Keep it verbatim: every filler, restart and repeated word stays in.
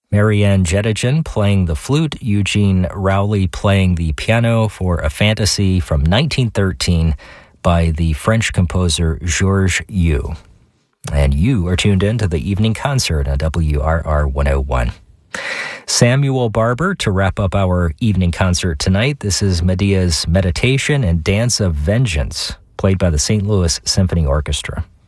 Marianne Jededian playing the flute, Eugene Rowley playing the piano for a fantasy from nineteen thirteen by the French composer Georges Yu. And you are tuned in to the evening concert on W R R one oh one. Samuel Barber to wrap up our evening concert tonight. This is Medea's Meditation and Dance of Vengeance, played by the Saint Louis Symphony Orchestra.